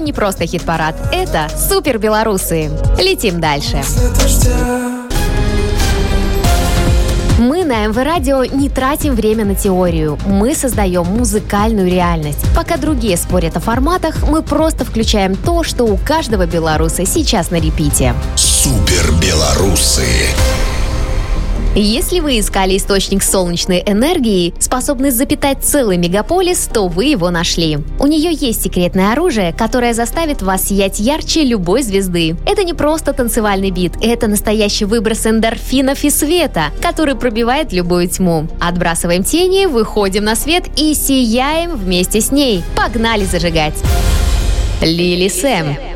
не просто хит-парад, это супер белорусы. Летим дальше. Мы на МВ Радио не тратим время на теорию. Мы создаем музыкальную реальность. Пока другие спорят о форматах, мы просто включаем то, что у каждого белоруса сейчас на репите. Супер белорусы. Если вы искали источник солнечной энергии, способный запитать целый мегаполис, то вы его нашли. У нее есть секретное оружие, которое заставит вас сиять ярче любой звезды. Это не просто танцевальный бит, это настоящий выброс эндорфинов и света, который пробивает любую тьму. Отбрасываем тени, выходим на свет и сияем вместе с ней. Погнали зажигать! Лили Сэм.